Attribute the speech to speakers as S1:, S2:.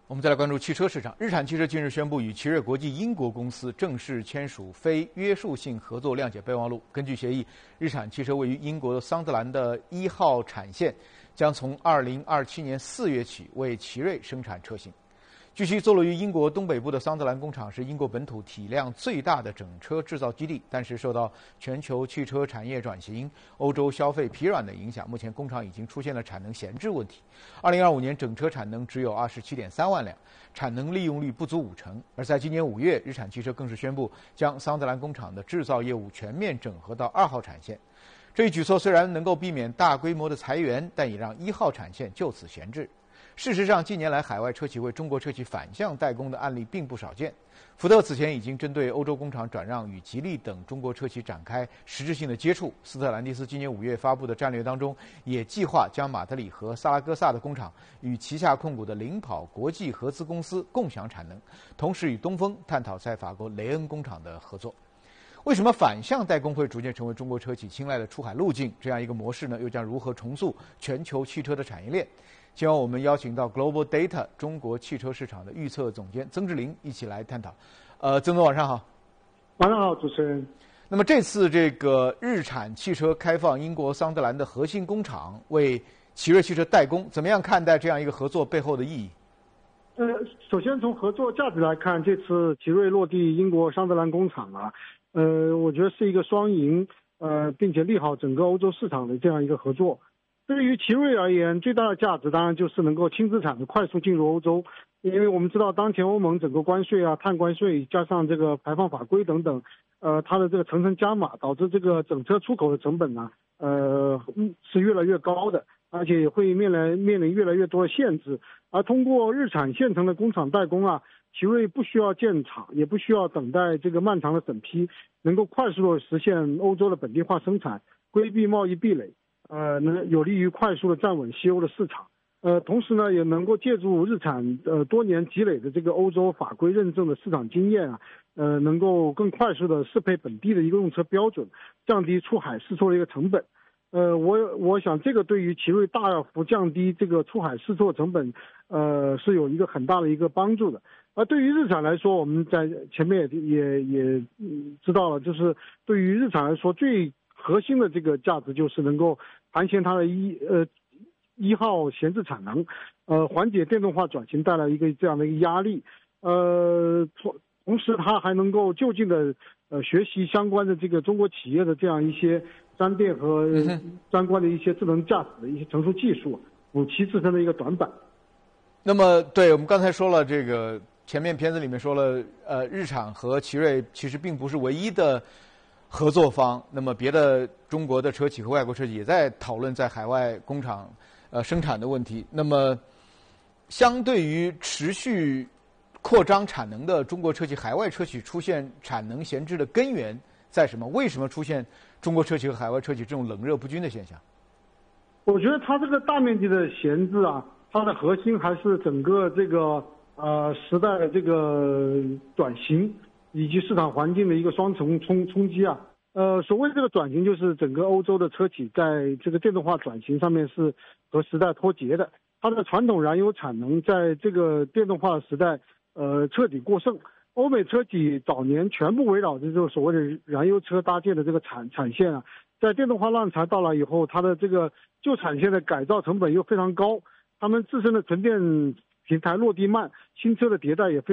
S1: 我们再来关注汽车市场。日产汽车近日宣布与奇瑞国际英国公司正式签署非约束性合作谅解备忘录。根据协议，日产汽车位于英国桑德兰的1号产线将从2027年4月起为奇瑞生产车型。据悉，坐落于英国东北部的桑德兰工厂是英国本土体量最大的整车制造基地，但是受到全球汽车产业转型、欧洲消费疲软的影响，目前工厂已经出现了产能闲置问题。2025年整车产能只有27.3万辆，产能利用率不足50%。而在今年5月，日产汽车更是宣布将桑德兰工厂的制造业务全面整合到2号产线。这一举措虽然能够避免大规模的裁员，但也让1号产线就此闲置。事实上，近年来海外车企为中国车企反向代工的案例并不少见。福特此前已经针对欧洲工厂转让与吉利等中国车企展开实质性的接触。斯特兰蒂斯今年5月发布的战略当中，也计划将马德里和萨拉戈萨的工厂与旗下控股的领跑国际合资公司共享产能，同时与东风探讨在法国雷恩工厂的合作。为什么反向代工会逐渐成为中国车企青睐的出海路径？这样一个模式呢，又将如何重塑全球汽车的产业链？今晚我们邀请到 Global Data 中国汽车市场的预测总监曾志林一起来探讨。曾总晚上好。
S2: 晚上好，主持人。
S1: 那么这次这个日产汽车开放英国桑德兰的核心工厂为奇瑞汽车代工，怎么样看待这样一个合作背后的意义？
S2: 首先从合作价值来看，这次奇瑞落地英国桑德兰工厂啊，我觉得是一个双赢，并且利好整个欧洲市场的这样一个合作。对于奇瑞而言，最大的价值当然就是能够轻资产的快速进入欧洲，因为我们知道当前欧盟整个关税啊、碳关税加上这个排放法规等等，它的这个层层加码，导致这个整车出口的成本呢，是越来越高的，而且也会面临越来越多的限制。而通过日产现成的工厂代工啊，奇瑞不需要建厂，也不需要等待这个漫长的审批，能够快速的实现欧洲的本地化生产，规避贸易壁垒。能有利于快速的站稳西欧的市场，同时呢，也能够借助日产多年积累的这个欧洲法规认证的市场经验啊，能够更快速的适配本地的一个用车标准，降低出海试错的一个成本。我想这个对于奇瑞大幅降低这个出海试错成本，是有一个很大的一个帮助的。而对于日产来说，我们在前面也知道了，就是对于日产来说最核心的这个价值就是能够盘旋它的一号闲置产能，缓解电动化转型带来一个这样的一个压力，同时它还能够就近的学习相关的这个中国企业的这样一些沾电和相关的一些智能驾驶的一些成熟技术，补齐自身的一个短板。
S1: 那么，对，我们刚才说了，这个前面片子里面说了，日产和奇瑞其实并不是唯一的合作方，那么别的中国的车企和外国车企也在讨论在海外工厂生产的问题。那么，相对于持续扩张产能的中国车企，海外车企出现产能闲置的根源在什么？为什么出现中国车企和海外车企这种冷热不均的现象？
S2: 我觉得它这个大面积的闲置啊，它的核心还是整个这个时代的这个转型以及市场环境的一个双重冲击啊。所谓这个转型，就是整个欧洲的车企在这个电动化转型上面是和时代脱节的，它的传统燃油产能在这个电动化的时代彻底过剩。欧美车企早年全部围绕着这个所谓的燃油车搭建的这个产线啊，在电动化浪潮到来以后，它的这个旧产线的改造成本又非常高，他们自身的纯电平台落地慢，新车的迭代也非常